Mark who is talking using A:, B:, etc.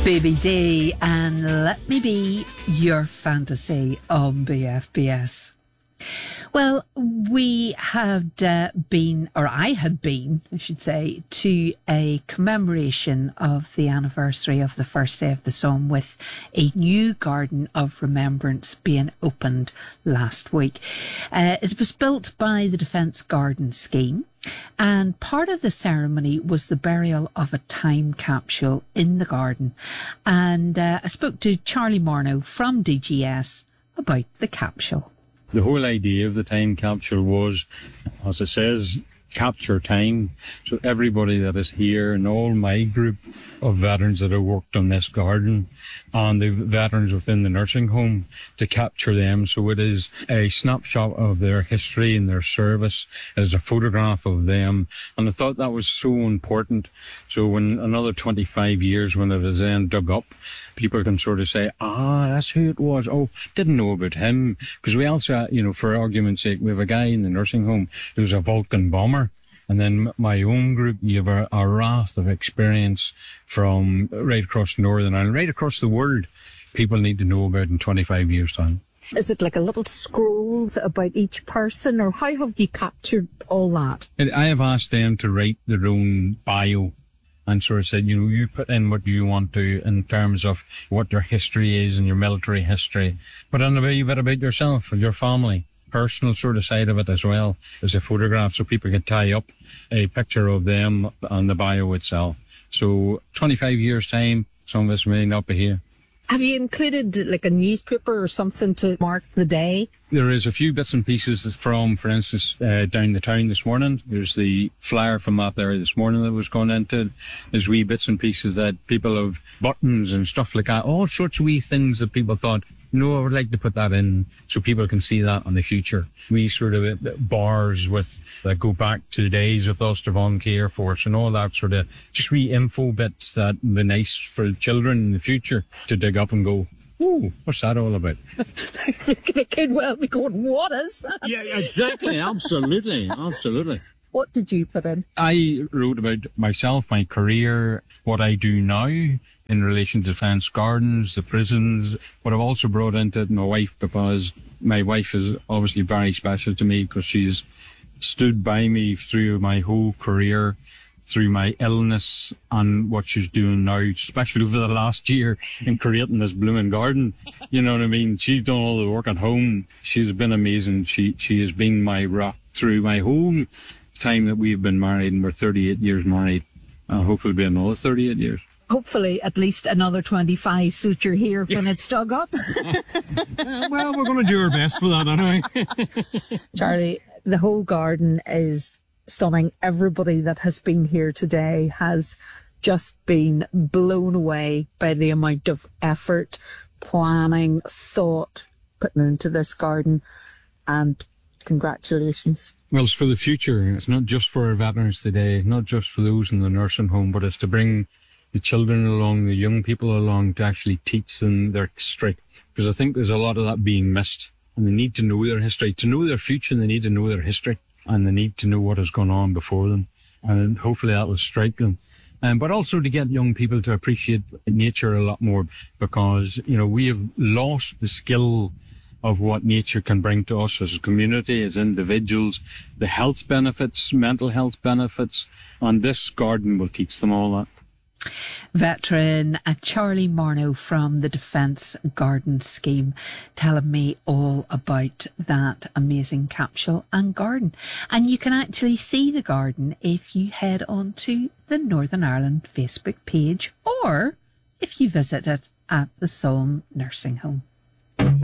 A: Baby D and Let Me Be Your Fantasy on BFBS. Well, we had been, or I had been, I should say, to a commemoration of the anniversary of the first day of the Somme with a new garden of remembrance being opened last week. It was built by the Defence Garden Scheme, and part of the ceremony was the burial of a time capsule in the garden. And I spoke to Charlie Marno from DGS about the capsule.
B: The whole idea of the time capsule was, as it says, capture time. So everybody that is here and all my group of veterans that have worked on this garden and the veterans within the nursing home, to capture them. So it is a snapshot of their history and their service. It is a photograph of them. And I thought that was so important. So when another 25 years, when it is then dug up, people can sort of say, that's who it was. Oh, didn't know about him. Because we also, for argument's sake, we have a guy in the nursing home who's a Vulcan bomber. And then my own group, you have a raft of experience from right across Northern Ireland, right across the world, people need to know about in 25 years' time.
C: Is it like a little scroll about each person, or how have you captured all that?
B: I have asked them to write their own bio and sort of said, you put in what you want to in terms of what your history is and your military history, but then a bit about yourself and your family. Personal sort of side of it as well as a photograph, so people can tie up a picture of them on the bio itself. So 25 years time, some of us may not be here.
C: Have you included like a newspaper or something to mark the day?
B: There is a few bits and pieces from, for instance, down the town this morning. There's the flyer from that there this morning that was gone into. There's wee bits and pieces that people have, buttons and stuff like that, all sorts of wee things that people thought, I would like to put that in so people can see that in the future. We sort of bars that go back to the days of the Ulster Volunteer Air Force and all that sort of just wee info bits that would be nice for children in the future to dig up and go, oh, what's that all about?
C: It could well be going, what is that?
B: Yeah, exactly. Absolutely.
C: What did you put in?
B: I wrote about myself, my career, what I do now in relation to Defence Gardens, the prisons, but I've also brought into it my wife, because my wife is obviously very special to me because she's stood by me through my whole career, through my illness and what she's doing now, especially over the last year in creating this blooming garden. You know what I mean? She's done all the work at home. She's been amazing. She has been my rock through my whole time that we've been married, and we're 38 years married. Hopefully it'll be another 38 years.
C: Hopefully at least another 25, so you're here when it's dug up.
B: Well, we're going to do our best for that anyway.
C: Charlie, the whole garden is stunning. Everybody that has been here today has just been blown away by the amount of effort, planning, thought put into this garden, and congratulations.
B: Well, it's for the future. It's not just for our veterans today, not just for those in the nursing home, but it's to bring the children along, the young people along, to actually teach them their history. Because I think there's a lot of that being missed. And they need to know their history. To know their future, they need to know their history. And they need to know what has gone on before them. And hopefully that will strike them. But also to get young people to appreciate nature a lot more. Because, we have lost the skill of what nature can bring to us as a community, as individuals, the health benefits, mental health benefits. And this garden will teach them all that.
A: Veteran Charlie Marno from the Defence Garden Scheme telling me all about that amazing capsule and garden. And you can actually see the garden if you head on to the Northern Ireland Facebook page, or if you visit it at the Somme Nursing Home.